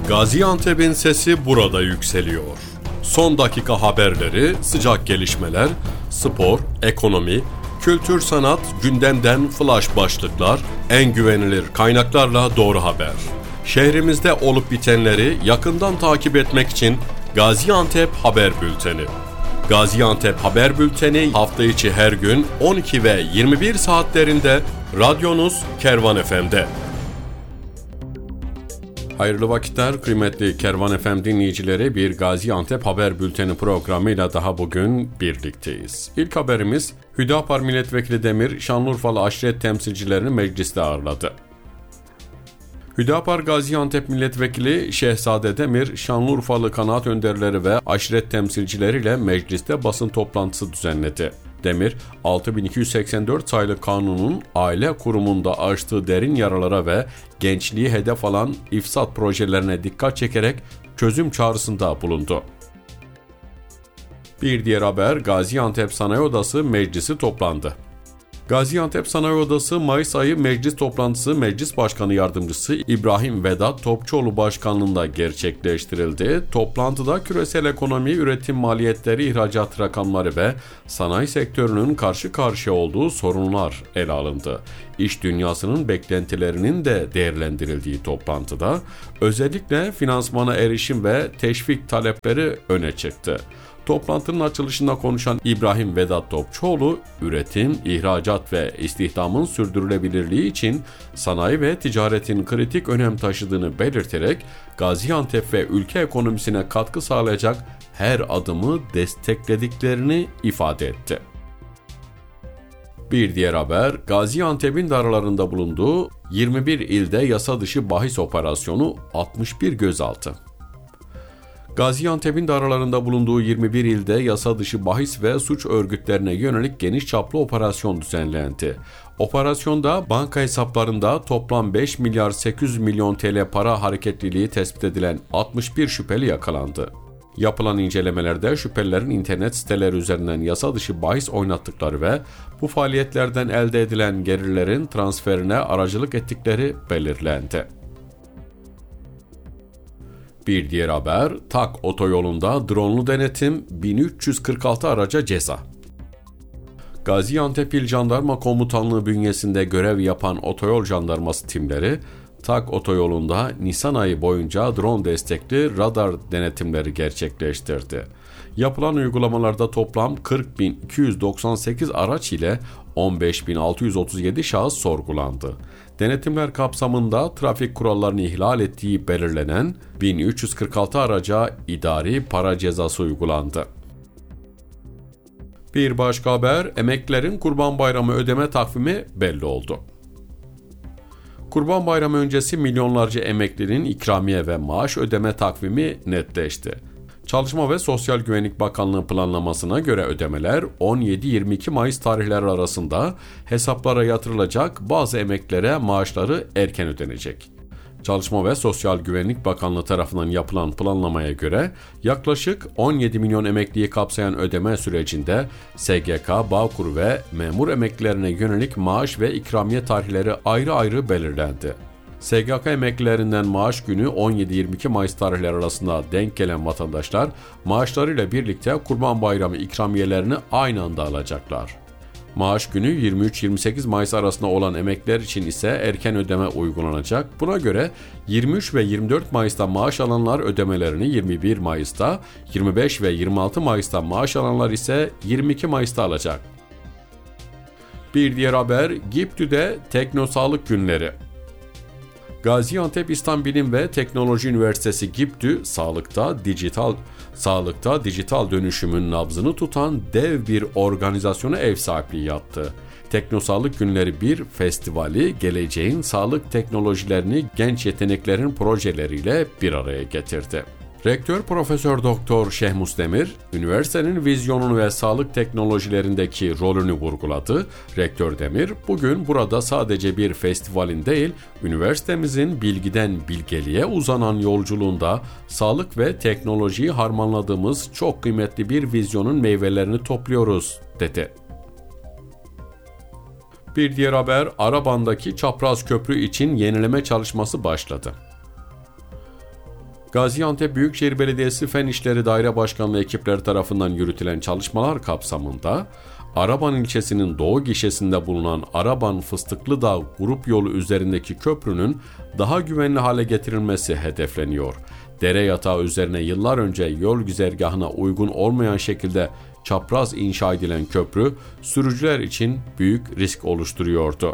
Gaziantep'in sesi burada yükseliyor. Son dakika haberleri, sıcak gelişmeler, spor, ekonomi, kültür sanat, gündemden flash başlıklar, en güvenilir kaynaklarla doğru haber. Şehrimizde olup bitenleri yakından takip etmek için Gaziantep Haber Bülteni. Gaziantep Haber Bülteni hafta içi her gün 12 ve 21 saatlerinde radyonuz Kervan FM'de. Hayırlı vakitler kıymetli Kervan FM dinleyicileri, bir Gaziantep Haber Bülteni programıyla daha bugün birlikteyiz. İlk haberimiz, Hüdapar Milletvekili Demir, Şanlıurfalı aşiret temsilcilerini mecliste ağırladı. Hüdapar Gaziantep Milletvekili Şehzade Demir, Şanlıurfalı kanaat önderleri ve aşiret temsilcileriyle mecliste basın toplantısı düzenledi. Demir, 6284 sayılı kanunun aile kurumunda açtığı derin yaralara ve gençliği hedef alan ifsat projelerine dikkat çekerek çözüm çağrısında bulundu. Bir diğer haber, Gaziantep Sanayi Odası meclisi toplandı. Gaziantep Sanayi Odası Mayıs ayı meclis toplantısı Meclis Başkanı Yardımcısı İbrahim Vedat Topçuoğlu başkanlığında gerçekleştirildi. Toplantıda küresel ekonomi, üretim maliyetleri, ihracat rakamları ve sanayi sektörünün karşı karşıya olduğu sorunlar ele alındı. İş dünyasının beklentilerinin de değerlendirildiği toplantıda özellikle finansmana erişim ve teşvik talepleri öne çıktı. Toplantının açılışında konuşan İbrahim Vedat Topçuoğlu, üretim, ihracat ve istihdamın sürdürülebilirliği için sanayi ve ticaretin kritik önem taşıdığını belirterek Gaziantep ve ülke ekonomisine katkı sağlayacak her adımı desteklediklerini ifade etti. Bir diğer haber, Gaziantep'in de aralarında bulunduğu 21 ilde yasa dışı bahis operasyonu, 61 gözaltı. Gaziantep'in de aralarında bulunduğu 21 ilde yasa dışı bahis ve suç örgütlerine yönelik geniş çaplı operasyon düzenlendi. Operasyonda banka hesaplarında toplam 5 milyar 800 milyon TL para hareketliliği tespit edilen 61 şüpheli yakalandı. Yapılan incelemelerde şüphelilerin internet siteleri üzerinden yasa dışı bahis oynattıkları ve bu faaliyetlerden elde edilen gelirlerin transferine aracılık ettikleri belirlendi. Bir diğer haber, TAK otoyolunda dronlu denetim, 1346 araca ceza. Gaziantep İl Jandarma Komutanlığı bünyesinde görev yapan otoyol jandarması timleri, TAK otoyolunda Nisan ayı boyunca drone destekli radar denetimleri gerçekleştirdi. Yapılan uygulamalarda toplam 40.298 araç ile 15.637 şahıs sorgulandı. Denetimler kapsamında trafik kurallarını ihlal ettiği belirlenen 1346 araca idari para cezası uygulandı. Bir başka haber, emeklilerin Kurban Bayramı ödeme takvimi belli oldu. Kurban Bayramı öncesi milyonlarca emeklinin ikramiye ve maaş ödeme takvimi netleşti. Çalışma ve Sosyal Güvenlik Bakanlığı planlamasına göre ödemeler 17-22 Mayıs tarihleri arasında hesaplara yatırılacak, bazı emeklilere maaşları erken ödenecek. Çalışma ve Sosyal Güvenlik Bakanlığı tarafından yapılan planlamaya göre yaklaşık 17 milyon emekliyi kapsayan ödeme sürecinde SGK, Bağkur ve memur emeklilerine yönelik maaş ve ikramiye tarihleri ayrı ayrı belirlendi. SGK emeklilerinden maaş günü 17-22 Mayıs tarihleri arasında denk gelen vatandaşlar maaşlarıyla birlikte Kurban Bayramı ikramiyelerini aynı anda alacaklar. Maaş günü 23-28 Mayıs arasında olan emekliler için ise erken ödeme uygulanacak. Buna göre 23 ve 24 Mayıs'ta maaş alanlar ödemelerini 21 Mayıs'ta, 25 ve 26 Mayıs'ta maaş alanlar ise 22 Mayıs'ta alacak. Bir diğer haber, GİPTÜ'de Teknosağlık Günleri. Gaziantep İslam Bilim ve Teknoloji Üniversitesi GİPTÜ, sağlıkta dijital dönüşümün nabzını tutan dev bir organizasyona ev sahipliği yaptı. Teknosağlık Günleri 1 festivali, geleceğin sağlık teknolojilerini genç yeteneklerin projeleriyle bir araya getirdi. Rektör Profesör Doktor Şehmus Demir, üniversitenin vizyonunu ve sağlık teknolojilerindeki rolünü vurguladı. Rektör Demir, bugün burada sadece bir festivalin değil, üniversitemizin bilgiden bilgeliğe uzanan yolculuğunda sağlık ve teknolojiyi harmanladığımız çok kıymetli bir vizyonun meyvelerini topluyoruz, dedi. Bir diğer haber, Araban'daki çapraz köprü için yenileme çalışması başladı. Gaziantep Büyükşehir Belediyesi Fen İşleri Daire Başkanlığı ekipleri tarafından yürütülen çalışmalar kapsamında Araban ilçesinin doğu gişesinde bulunan Araban Fıstıklıdağ grup yolu üzerindeki köprünün daha güvenli hale getirilmesi hedefleniyor. Dere yatağı üzerine yıllar önce yol güzergahına uygun olmayan şekilde çapraz inşa edilen köprü sürücüler için büyük risk oluşturuyordu.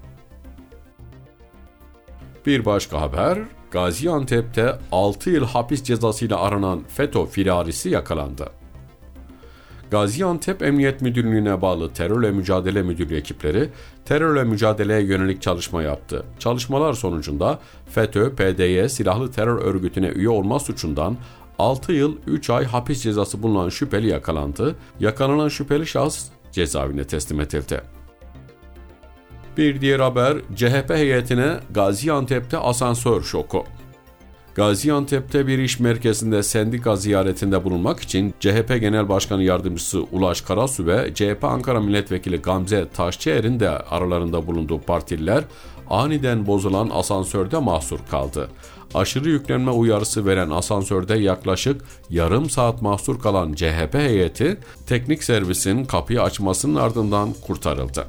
Bir başka haber, Gaziantep'te 6 yıl hapis cezasıyla aranan FETÖ firarisi yakalandı. Gaziantep Emniyet Müdürlüğü'ne bağlı Terörle Mücadele Müdürlüğü ekipleri terörle mücadeleye yönelik çalışma yaptı. Çalışmalar sonucunda FETÖ, PDY silahlı terör örgütüne üye olma suçundan 6 yıl 3 ay hapis cezası bulunan şüpheli yakalandı. Yakalanan şüpheli şahıs cezaevine teslim edildi. Bir diğer haber, CHP heyetine Gaziantep'te asansör şoku. Gaziantep'te bir iş merkezinde sendika ziyaretinde bulunmak için CHP Genel Başkanı Yardımcısı Ulaş Karasu ve CHP Ankara Milletvekili Gamze Taşçıer'in de aralarında bulunduğu partililer aniden bozulan asansörde mahsur kaldı. Aşırı yüklenme uyarısı veren asansörde yaklaşık yarım saat mahsur kalan CHP heyeti teknik servisin kapıyı açmasının ardından kurtarıldı.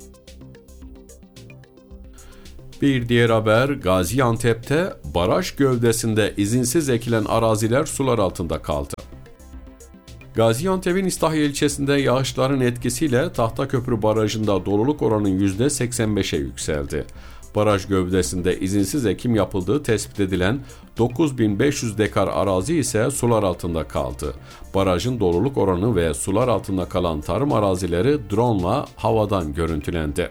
Bir diğer haber, Gaziantep'te baraj gövdesinde izinsiz ekilen araziler sular altında kaldı. Gaziantep'in İstahya ilçesinde yağışların etkisiyle Tahtaköprü Barajı'nda doluluk oranı %85'e yükseldi. Baraj gövdesinde izinsiz ekim yapıldığı tespit edilen 9500 dekar arazi ise sular altında kaldı. Barajın doluluk oranı ve sular altında kalan tarım arazileri drone'la havadan görüntülendi.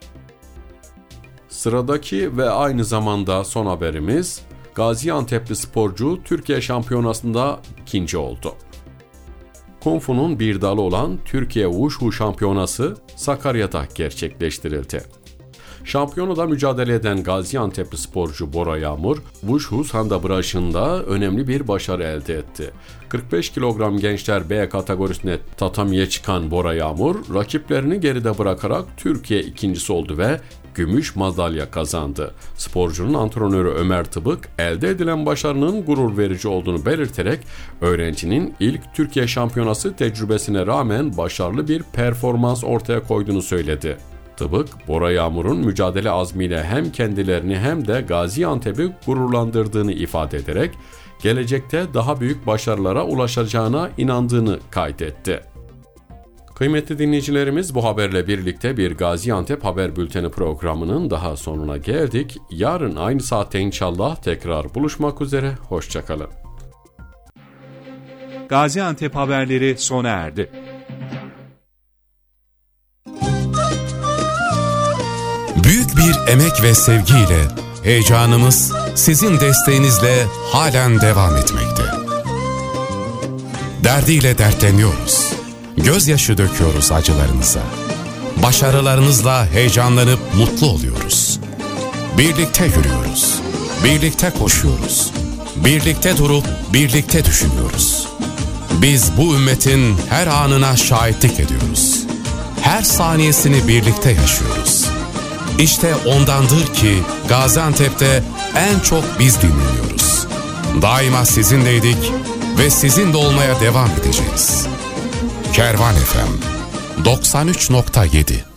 Sıradaki ve aynı zamanda son haberimiz, Gaziantep'li sporcu Türkiye Şampiyonası'nda ikinci oldu. Kung Fu'nun bir dalı olan Türkiye Wushu Şampiyonası Sakarya'da gerçekleştirildi. Şampiyonada mücadele eden Gaziantep'li sporcu Bora Yağmur, Wushu sanda branşında önemli bir başarı elde etti. 45 kilogram gençler B kategorisine tatamiye çıkan Bora Yağmur, rakiplerini geride bırakarak Türkiye ikincisi oldu ve gümüş madalya kazandı. Sporcunun antrenörü Ömer Tıbık, elde edilen başarının gurur verici olduğunu belirterek öğrencinin ilk Türkiye Şampiyonası tecrübesine rağmen başarılı bir performans ortaya koyduğunu söyledi. Tıbık, Bora Yağmur'un mücadele azmiyle hem kendilerini hem de Gaziantep'i gururlandırdığını ifade ederek gelecekte daha büyük başarılara ulaşacağına inandığını kaydetti. Kıymetli dinleyicilerimiz, bu haberle birlikte bir Gaziantep Haber Bülteni programının daha sonuna geldik. Yarın aynı saatte inşallah tekrar buluşmak üzere. Hoşçakalın. Gaziantep haberleri sona erdi. Büyük bir emek ve sevgiyle heyecanımız sizin desteğinizle halen devam etmekte. Derdiyle dertleniyoruz. Gözyaşı döküyoruz acılarınıza. Başarılarınızla heyecanlanıp mutlu oluyoruz. Birlikte yürüyoruz. Birlikte koşuyoruz. Birlikte durup birlikte düşünüyoruz. Biz bu ümmetin her anına şahitlik ediyoruz. Her saniyesini birlikte yaşıyoruz. İşte ondandır ki Gaziantep'te en çok biz dinleniyoruz. Daima sizinleydik ve sizinle olmaya devam edeceğiz. Kervan FM 93.7